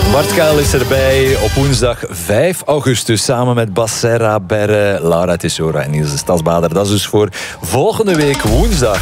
Bart Kuil is erbij op woensdag 5 augustus samen met Bassera Berre, Laura Tesora en Niels de Stadsbader. Dat is dus voor volgende week woensdag.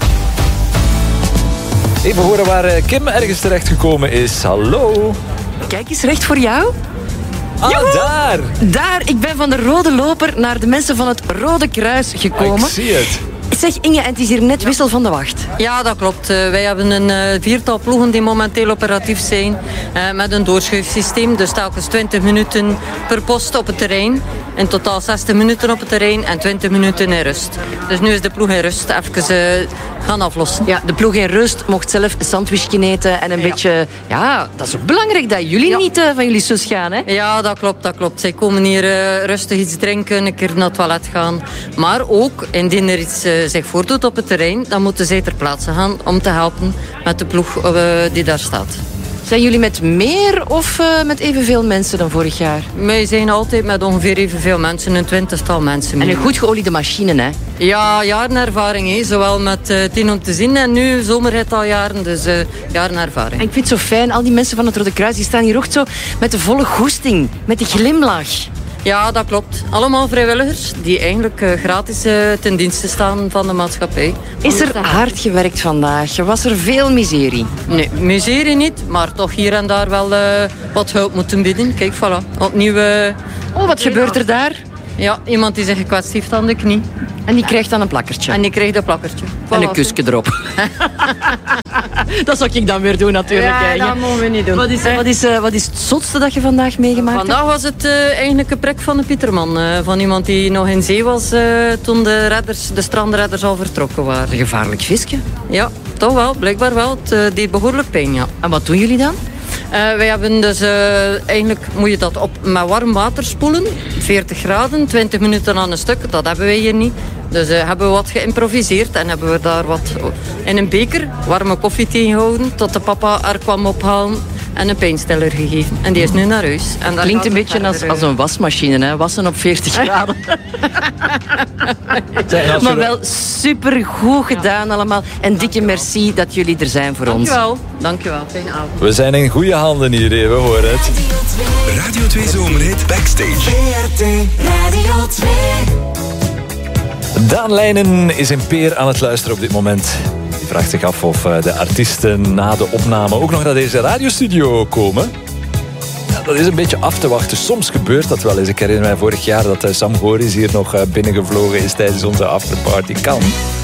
Even horen waar Kim ergens terechtgekomen is. Hallo. Kijk eens, recht voor jou. Daar. Daar, ik ben van de Rode Loper naar de mensen van het Rode Kruis gekomen. Ik zie het. Zeg Inge, en het is hier net wissel van de wacht. Ja, dat klopt. Wij hebben een viertal ploegen die momenteel operatief zijn. Met een doorschuifsysteem. Dus telkens 20 minuten per post op het terrein. In totaal 60 minuten op het terrein en 20 minuten in rust. Dus nu is de ploeg in rust even gaan aflossen. Ja, de ploeg in rust mocht zelf een sandwichje eten en een beetje... Ja, dat is ook belangrijk dat jullie niet van jullie zus gaan, hè? Ja, dat klopt. Zij komen hier rustig iets drinken, een keer naar het toilet gaan. Maar ook, indien er iets zich voordoet op het terrein, dan moeten zij ter plaatse gaan om te helpen met de ploeg die daar staat. Zijn jullie met meer of met evenveel mensen dan vorig jaar? Wij zijn altijd met ongeveer evenveel mensen, een 20-tal mensen. En een goed geoliede machine, hè? Ja, jarenervaring, hè. Zowel met 10 om te zien en nu zomerrit al jaren, dus jarenervaring. En ik vind het zo fijn, al die mensen van het Rode Kruis, die staan hier ook zo met de volle goesting, met de glimlach. Ja, dat klopt. Allemaal vrijwilligers die eigenlijk gratis ten dienste staan van de maatschappij. Is er hard gewerkt vandaag? Was er veel miserie? Nee, miserie niet, maar toch hier en daar wel wat hulp moeten bieden. Kijk, voilà. Opnieuw... wat gebeurt er daar? Ja, iemand die zich gekwetst heeft aan de knie. En die krijgt dan een plakkertje. En die krijgt een plakkertje. En een kusje erop. Dat zou ik dan weer doen, natuurlijk. Ja, dat mogen we niet doen. Wat is het zotste dat je vandaag meegemaakt hebt? Vandaag was het eigenlijk een prik van de Pieterman. Van iemand die nog in zee was toen de strandredders al vertrokken waren. Een gevaarlijk visje? Ja, toch wel. Blijkbaar wel. Het deed behoorlijk pijn, ja. En wat doen jullie dan? Wij hebben dus eigenlijk moet je dat op met warm water spoelen. 40 graden, 20 minuten aan een stuk. Dat hebben wij hier niet. Dus hebben we wat geïmproviseerd en hebben we daar wat in een beker warme koffie tegengehouden tot de papa er kwam ophalen en een pijnstiller gegeven. En die is nu naar huis. En klinkt een beetje als een wasmachine, hè? Wassen op 40 graden. Maar wel supergoed gedaan allemaal. En dikke merci dat jullie er zijn voor ons. Dankjewel. Fijne avond. We zijn in goede handen hier, we horen het. Radio 2 Zomerhit Backstage. Radio 2. Daan Leijnen is in Peer aan het luisteren op dit moment. Die vraagt zich af of de artiesten na de opname ook nog naar deze radiostudio komen. Ja, dat is een beetje af te wachten. Soms gebeurt dat wel eens. Ik herinner mij vorig jaar dat Sam Goris hier nog binnengevlogen is tijdens onze afterparty. Kan.